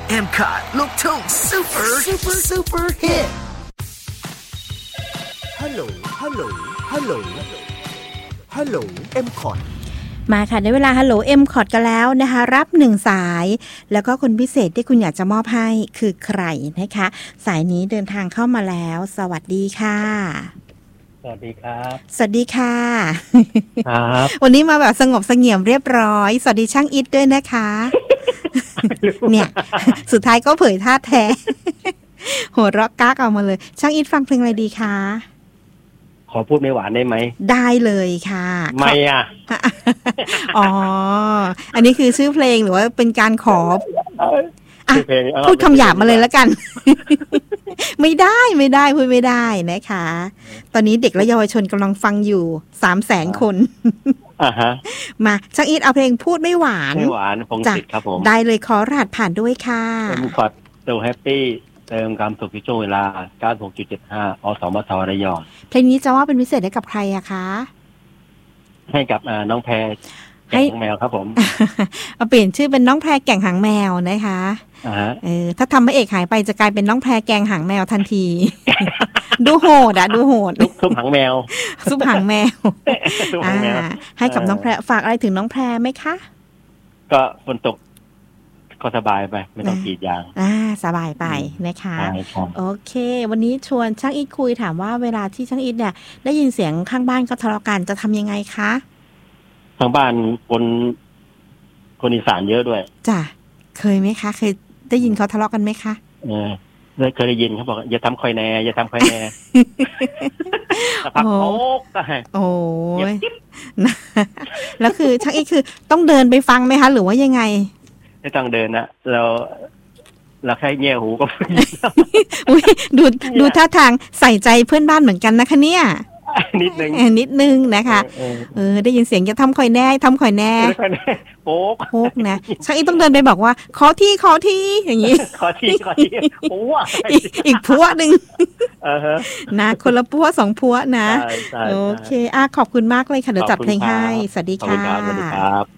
M-Cot ลูกทุ่งซูเปอร์ฮิตฮัลโหล M-Cot มาค่ะในเวลาฮัลโหล M-Cot กันแล้วนะคะรับ1สายแล้วก็คนพิเศษที่คุณอยากจะมอบให้คือใครนะคะสายนี้เดินทางเข้ามาแล้วสวัสดีค่ะสวัสดีครับสวัสดีค่ะครับวันนี้มาแบบสงบเสงี่ยมเรียบร้อยสวัสดีช่างอิทด้วยนะคะ เนี่ยสุดท้ายก็เผยท่าแท้ หัวเราะก๊ากออกมาเลยช่างอิทฟังเพลงอะไรดีคะขอพูดไม่หวานได้ไหมได้เลยค่ะไม่อ่ะอ๋ออันนี้คือชื่อเพลงหรือว่าเป็นการขอพูดคำหยาบมาเลยแล้วกัน ไม่ได้พูดไม่ได้นะคะตอนนี้เด็กและเยาวชนกำลังฟังอยู่ 300,000 คนมาช่างอีทเอาเพลงพูดไม่หวานพงศิษฐ์ครับผมได้เลยขอรหัสผ่านด้วยค่ะขอตัวแฮปปี้เติมความสุขที่ช่วงเวลา 96.75 อสมทระยองเพลงนี้จะว่าเป็นพิเศษให้กับใครอะคะให้กับน้องแพรแก่งหางแมวครับผมเอาเปลี่ยนชื่อเป็นน้องแพรแก่งหางแมวนะคะถ้าทำพระเอกหายไปจะกลายเป็นน้องแพรแกงหางแมวทันที ดูโหดซุปหางแมวซุปหางแมวให้กับน้องแพรฝากอะไรถึงน้องแพรไหมคะก็ฝนตกก็สบายไปไม่ต้องกรีดยางสบายไปนะคะโอเควันนี้ชวนช่างอีทคุยถามว่าเวลาที่ช่างอีทเนี่ยได้ยินเสียงข้างบ้านเขาทะเลาะกันจะทำยังไงคะข้างบ้านคนอีสานเยอะด้วยจ้ะเคยไหมคะเคยได้ยินเขาทะเลาะกันไหมคะเคยได้ยินเขาบอกอย่าทำคอยแน่อย่าทำคอยแน่พักโอ๊กโอ้ยแล้วคือช่างอีทคือต้องเดินไปฟังไหมคะหรือว่ายังไงไม่ต้องเดินนะเราแค่แง่หูก็ดูท่าทางใส่ใจเพื่อนบ้านเหมือนกันนะคะเนี่ยนิดนึงนะคะได้ยินเสียงจะทำคอยแน่โป๊กนะช่างอีต้องเดินไปบอกว่าขอที่อย่างนี้ขอที่ปัวอีกพัวหนึ่งนะคนละพัว2พัวนะโอเคขอบคุณมากเลยค่ะเดี๋ยวจัดเพลงให้สวัสดีค่ะ